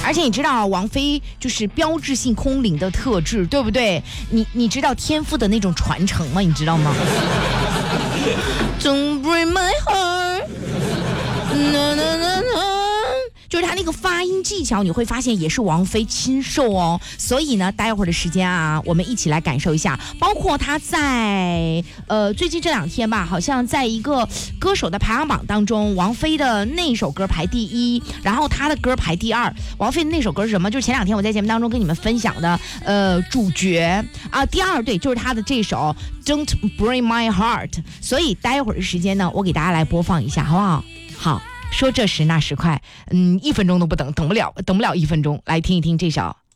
而且你知道王菲就是标志性空灵的特质，对不对？你知道天赋的那种传承吗？你知道吗？Don't break my heart， na na na na。就是他那个发音技巧，你会发现也是王菲亲授哦。所以呢，待会儿的时间啊，我们一起来感受一下。包括他在最近这2天吧，好像在一个歌手的排行榜当中，王菲的那首歌排第1，然后他的歌排第2。王菲的那首歌是什么？就是前2天我在节目当中跟你们分享的主角啊，第2对，就是他的这首 Don't Break My Heart。所以待会儿的时间呢，我给大家来播放一下，好不好？好。说这时那时快，1分钟都不等，等不了1分钟，来听一听这首